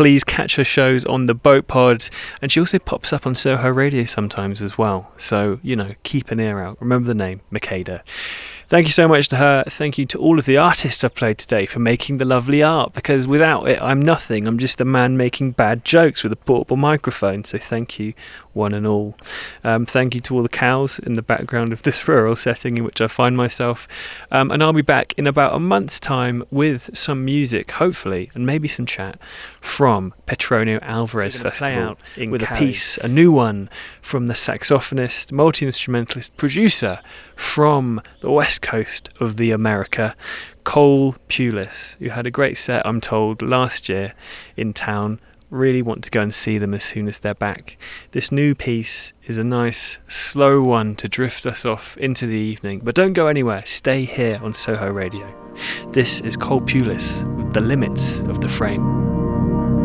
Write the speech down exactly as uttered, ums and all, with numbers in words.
please catch her shows on the Boat Pod, and she also pops up on Soho Radio sometimes as well. So, you know, keep an ear out. Remember the name, Makeda. Thank you so much to her. Thank you to all of the artists I've played today for making the lovely art, because without it, I'm nothing. I'm just a man making bad jokes with a portable microphone. So thank you, one and all. Um, thank you to all the cows in the background of this rural setting in which I find myself. Um, and I'll be back in about a month's time with some music, hopefully, and maybe some chat from Petronio Alvarez Festival with Cali. A piece, a new one from the saxophonist, multi-instrumentalist, producer from the west coast of the America, Cole Pulis, who had a great set, I'm told, last year in town. Really want to go and see them as soon as they're back. This new piece is a nice, slow one to drift us off into the evening, but don't go anywhere. Stay here on Soho Radio. This is Cole Pulis with The Limits of the Frame.